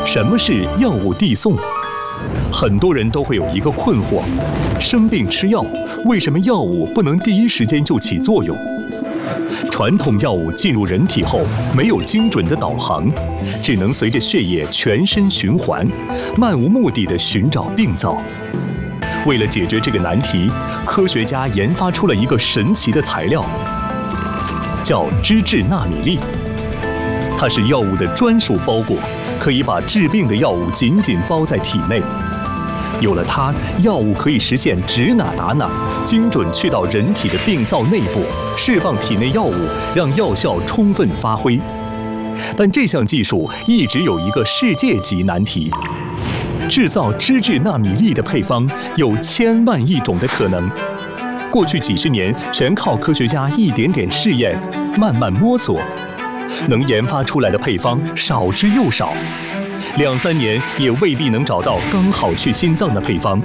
什么是药物递送？很多人都会有一个困惑：生病吃药，为什么药物不能第一时间就起作用？传统药物进入人体后，没有精准的导航，只能随着血液全身循环，漫无目的地寻找病灶。为了解决这个难题，科学家研发出了一个神奇的材料，叫脂质纳米粒。它是药物的专属包裹，可以把治病的药物紧紧包在体内。有了它，药物可以实现指哪打哪，精准去到人体的病灶内部，释放体内药物，让药效充分发挥。但这项技术一直有一个世界级难题：制造脂质纳米粒的配方有千万亿种的可能。过去几十年，全靠科学家一点点试验，慢慢摸索，能研发出来的配方少之又少，2-3年也未必能找到刚好去心脏的配方。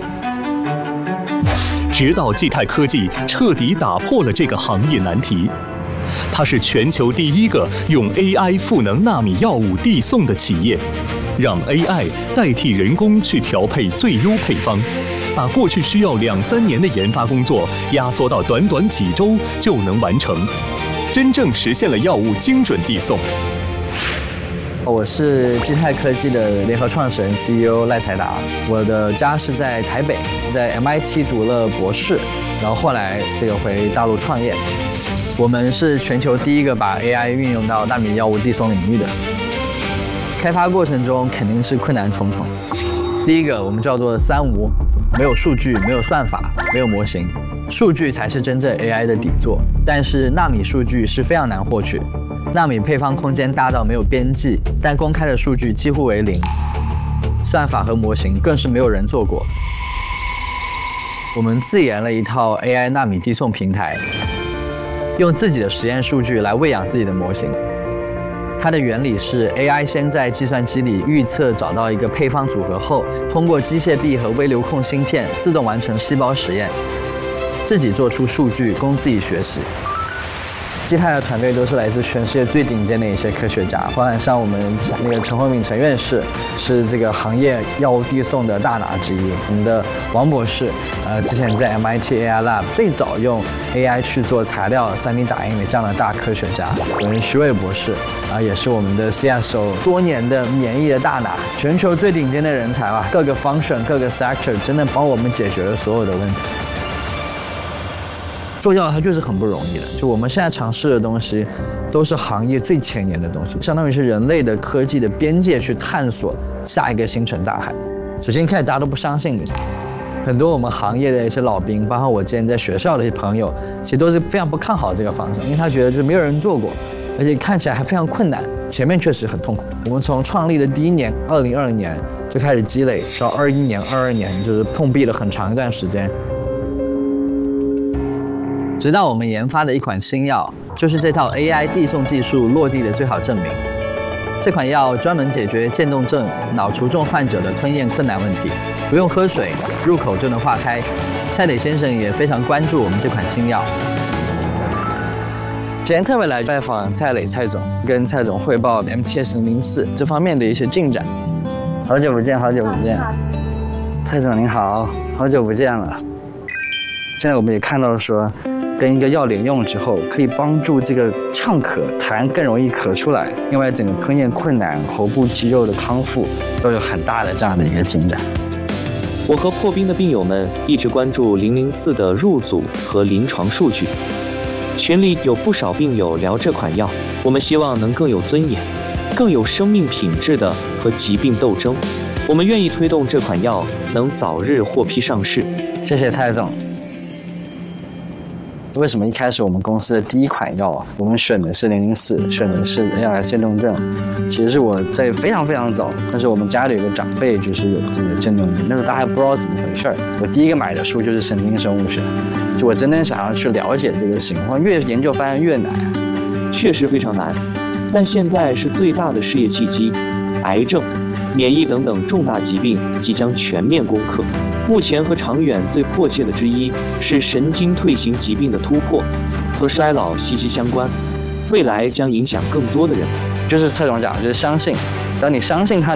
直到济泰科技彻底打破了这个行业难题，它是全球第一个用 AI 赋能纳米药物递送的企业，让 AI 代替人工去调配最优配方，把过去需要2-3年的研发工作压缩到短短几周就能完成，真正实现了药物精准递送。 我是济泰科技的联合创始人 CEO 赖才达，我的家是在台北，在 MIT 读了博士，然后后来回大陆创业。我们是全球第一个把 AI 运用到纳米药物递送领域的。开发过程中肯定是困难重重。第一个我们叫做3无，没有数据，没有算法，没有模型。数据才是真正 AI 的底座，但是纳米数据是非常难获取。纳米配方空间大到没有边际，但公开的数据几乎为0，算法和模型更是没有人做过。我们自研了一套 AI 纳米递送平台，用自己的实验数据来喂养自己的模型。它的原理是 AI 先在计算机里预测找到一个配方组合后，通过机械臂和微流控芯片自动完成细胞实验，自己做出数据供自己学习。济泰的团队都是来自全世界最顶尖的一些科学家，包含像我们陈宏敏陈院士是这个行业药物递送的大拿之一，我们的王博士，之前在 MIT AI Lab 最早用 AI 去做材料 3D 打印的这样的大科学家，我们徐伟博士也是我们的 CSO 多年的免疫的大拿，全球最顶尖的人才吧，各个 function 各个 sector 真的帮我们解决了所有的问题。做药它就是很不容易的，就我们现在尝试的东西，都是行业最前沿的东西，相当于是人类的科技的边界去探索下一个星辰大海。首先一开始大家都不相信你，很多我们行业的一些老兵，包括我之前在学校的一些朋友，其实都是非常不看好这个方向，因为他觉得就是没有人做过，而且看起来还非常困难，前面确实很痛苦。我们从创立的第1年2020年就开始积累，到21年、22年，就是碰壁了很长一段时间。直到我们研发的一款新药，就是这套 AI 递送技术落地的最好证明。这款药专门解决渐冻症、脑卒中患者的吞咽困难问题，不用喝水，入口就能化开。蔡磊先生也非常关注我们这款新药。今天特别来拜访蔡磊蔡总，跟蔡总汇报 MTS-004这方面的一些进展。好久不见，好久不见。蔡总您好，好久不见了。现在我们也看到了说，跟一个药联用之后，可以帮助这个畅咳痰更容易咳出来，另外整个吞咽困难、喉部肌肉的康复都有很大的这样的一个进展。 我和破冰的病友们一直关注004的入组和临床数据，群里有不少病友聊这款药，我们希望能更有尊严、更有生命品质的和疾病斗争。我们愿意推动这款药能早日获批上市。 谢谢蔡总。为什么一开始我们公司的第一款药我们选的是004，选的是要来渐冻症？其实是我在非常非常早，但是我们家里有个长辈就是有这个渐冻症，那时候大家还不知道怎么回事我第一个买的书就是神经生物学，就我真的想要去了解这个情况，越研究发现越难。 确实非常难，但现在是最大的事业契机，癌症、免疫等等重大疾病即将全面攻克。目前和长远最迫切的之一是神经退行疾病的突破，和衰老息息相关，未来将影响更多的人。 就是蔡总讲，就是相信，当你相信它